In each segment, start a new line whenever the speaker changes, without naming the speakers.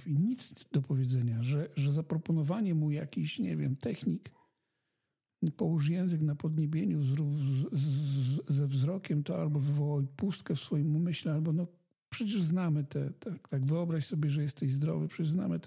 Jezusowi, nic do powiedzenia, że zaproponowanie mu jakiś, nie wiem, technik, połóż język na podniebieniu, zrób ze wzrokiem to albo wywołaj pustkę w swoim umyśle, albo no przecież znamy tak wyobraź sobie, że jesteś zdrowy, przecież znamy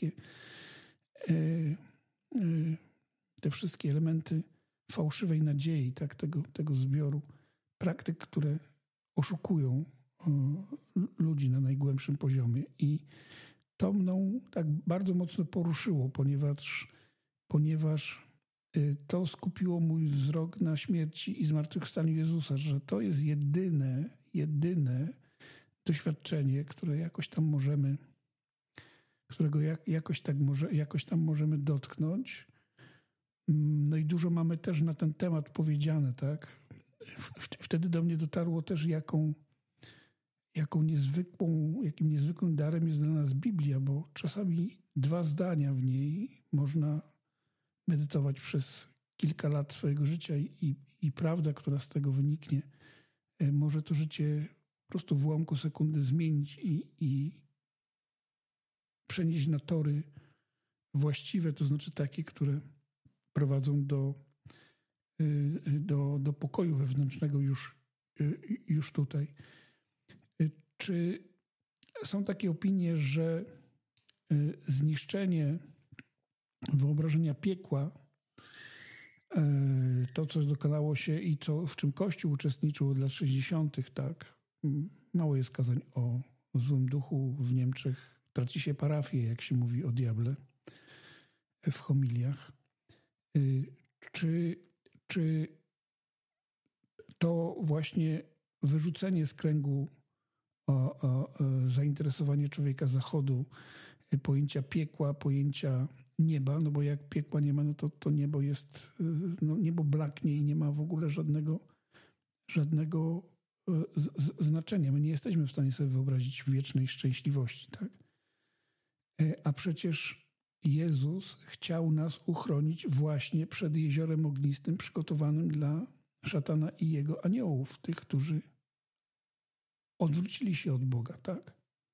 te wszystkie elementy fałszywej nadziei, tak, tego zbioru praktyk, które oszukują ludzi na najgłębszym poziomie. I to mną tak bardzo mocno poruszyło, ponieważ to skupiło mój wzrok na śmierci i zmartwychwstaniu Jezusa, że to jest jedyne doświadczenie, które którego jakoś tam możemy dotknąć. No i dużo mamy też na ten temat powiedziane, tak? Wtedy do mnie dotarło też, jakim niezwykłym darem jest dla nas Biblia, bo czasami 2 zdania w niej można medytować przez kilka lat swojego życia i prawda, która z tego wyniknie, może to życie po prostu w ułamku sekundy zmienić i przenieść na tory właściwe, to znaczy takie, które prowadzą do pokoju wewnętrznego już tutaj. Czy są takie opinie, że zniszczenie wyobrażenia piekła, to co dokonało się i w czym Kościół uczestniczył od lat 60., tak, mało jest kazań o złym duchu w Niemczech, traci się parafię, jak się mówi o diable w homiliach. Czy to właśnie wyrzucenie z kręgu zainteresowanie człowieka Zachodu pojęcia piekła, pojęcia nieba, no bo jak piekła nie ma, no to niebo jest, no niebo blaknie i nie ma w ogóle żadnego znaczenia. My nie jesteśmy w stanie sobie wyobrazić wiecznej szczęśliwości, tak? A przecież Jezus chciał nas uchronić właśnie przed jeziorem ognistym przygotowanym dla szatana i jego aniołów, tych, którzy odwrócili się od Boga, tak?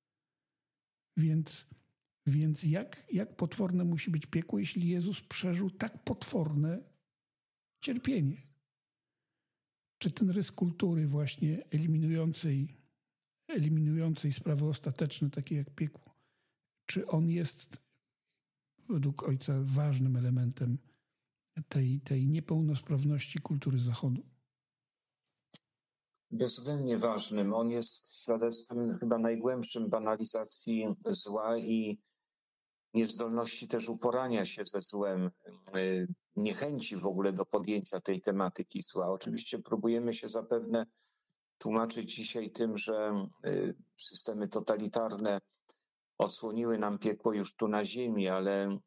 Więc jak potworne musi być piekło, jeśli Jezus przeżył tak potworne cierpienie? Czy ten rys kultury właśnie eliminującej sprawy ostateczne, takie jak piekło, czy on jest według Ojca ważnym elementem tej niepełnosprawności kultury Zachodu?
Bezwzględnie ważnym. On jest świadectwem chyba najgłębszym banalizacji zła i niezdolności też uporania się ze złem, niechęci w ogóle do podjęcia tej tematyki zła. Oczywiście próbujemy się zapewne tłumaczyć dzisiaj tym, że systemy totalitarne odsłoniły nam piekło już tu na ziemi, ale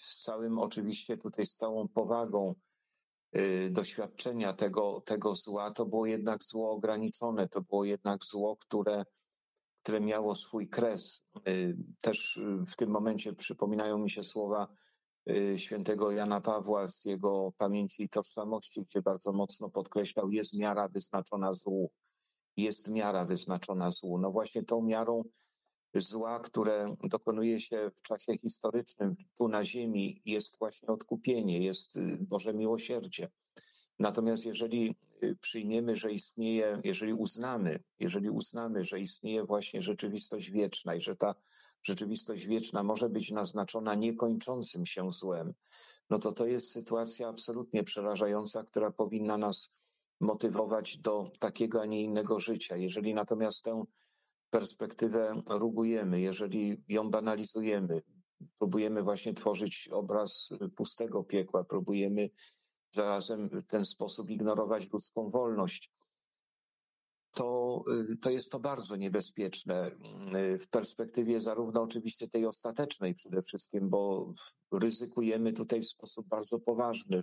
z całą powagą doświadczenia tego zła, to było jednak zło ograniczone, to było jednak zło, które miało swój kres. Też w tym momencie przypominają mi się słowa świętego Jana Pawła z jego Pamięci i Tożsamości, gdzie bardzo mocno podkreślał, jest miara wyznaczona złu. Jest miara wyznaczona złu. No właśnie tą miarą zła, które dokonuje się w czasie historycznym tu na ziemi, jest właśnie odkupienie, jest Boże miłosierdzie. Natomiast jeżeli przyjmiemy, że istnieje, jeżeli uznamy, że istnieje właśnie rzeczywistość wieczna i że ta rzeczywistość wieczna może być naznaczona niekończącym się złem, no to jest sytuacja absolutnie przerażająca, która powinna nas motywować do takiego, a nie innego życia. Jeżeli natomiast tę perspektywę rugujemy, jeżeli ją banalizujemy, próbujemy właśnie tworzyć obraz pustego piekła, próbujemy zarazem w ten sposób ignorować ludzką wolność, to jest to bardzo niebezpieczne w perspektywie zarówno oczywiście tej ostatecznej przede wszystkim, bo ryzykujemy tutaj w sposób bardzo poważny,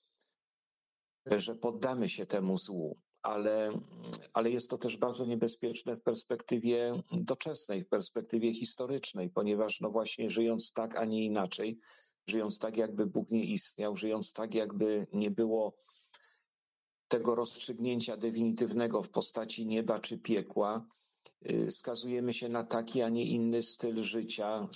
że poddamy się temu złu, ale jest to też bardzo niebezpieczne w perspektywie doczesnej, w perspektywie historycznej, ponieważ no właśnie żyjąc tak, a nie inaczej, żyjąc tak, jakby Bóg nie istniał, żyjąc tak, jakby nie było tego rozstrzygnięcia definitywnego w postaci nieba czy piekła, skazujemy się na taki, a nie inny styl życia,